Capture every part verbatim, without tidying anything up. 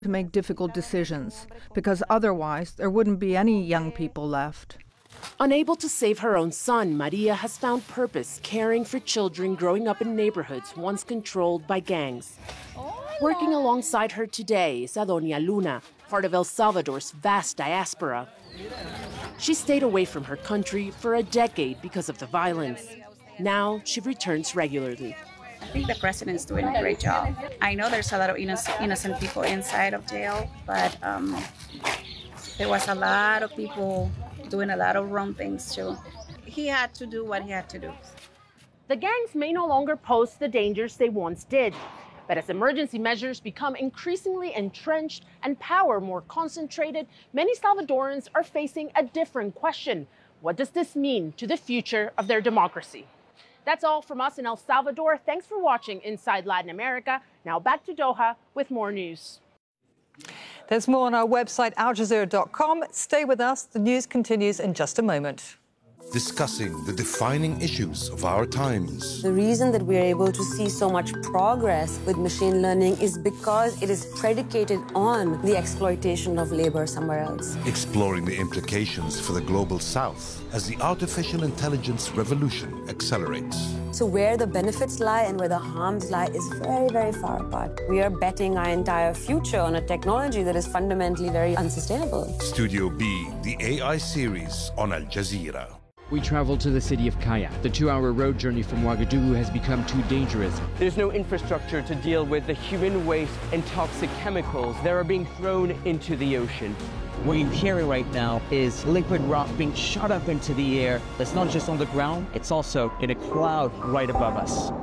to make difficult decisions, because otherwise there wouldn't be any young people left. Unable to save her own son, Maria has found purpose caring for children growing up in neighborhoods once controlled by gangs. Working alongside her today is Adonia Luna, part of El Salvador's vast diaspora. She stayed away from her country for a decade because of the violence. Now she returns regularly. I think the president's doing a great job. I know there's a lot of innocent, innocent people inside of jail, but um, there was a lot of people doing a lot of wrong things too. He had to do what he had to do. The gangs may no longer pose the dangers they once did. But as emergency measures become increasingly entrenched and power more concentrated, many Salvadorans are facing a different question. What does this mean to the future of their democracy? That's all from us in El Salvador. Thanks for watching Inside Latin America. Now back to Doha with more news. There's more on our website, al jazeera dot com. Stay with us. The news continues in just a moment. Discussing the defining issues of our times. The reason that we're able to see so much progress with machine learning is because it is predicated on the exploitation of labor somewhere else. Exploring the implications for the global south as the artificial intelligence revolution accelerates. So where the benefits lie and where the harms lie is very, very far apart. We are betting our entire future on a technology that is fundamentally very unsustainable. Studio B, the A I series on Al Jazeera. We travel to the city of Kaya. The two-hour road journey from Ouagadougou has become too dangerous. There's no infrastructure to deal with the human waste and toxic chemicals that are being thrown into the ocean. What you're hearing right now is liquid rock being shot up into the air. It's not just on the ground, it's also in a cloud right above us.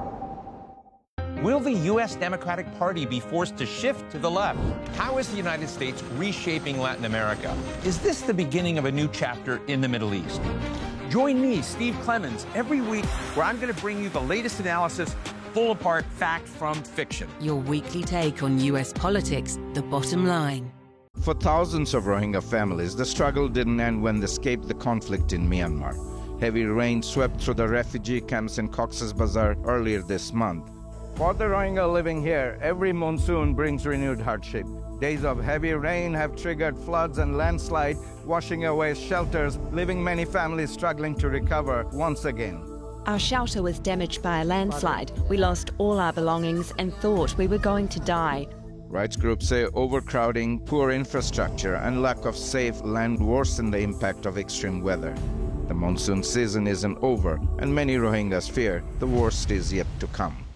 Will the U S Democratic Party be forced to shift to the left? How is the United States reshaping Latin America? Is this the beginning of a new chapter in the Middle East? Join me, Steve Clemons, every week where I'm going to bring you the latest analysis, pull apart fact from fiction. Your weekly take on U S politics, The Bottom Line. For thousands of Rohingya families, the struggle didn't end when they escaped the conflict in Myanmar. Heavy rain swept through the refugee camps in Cox's Bazar earlier this month. For the Rohingya living here, every monsoon brings renewed hardship. Days of heavy rain have triggered floods and landslide, washing away shelters, leaving many families struggling to recover once again. Our shelter was damaged by a landslide. We lost all our belongings and thought we were going to die. Rights groups say overcrowding, poor infrastructure, and lack of safe land worsen the impact of extreme weather. The monsoon season isn't over, and many Rohingyas fear the worst is yet to come.